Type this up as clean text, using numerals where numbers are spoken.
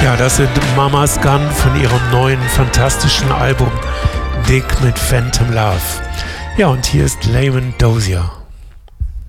Ja, das sind Mama's Gun von ihrem neuen fantastischen Album Dick mit Phantom Love. Ja, und hier ist Layman Dozier.